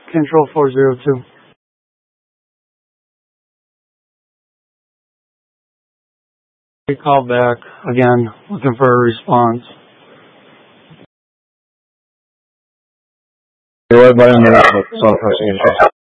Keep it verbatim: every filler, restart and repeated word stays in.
Control four zero two. We call back again, looking for a response. You're right by on the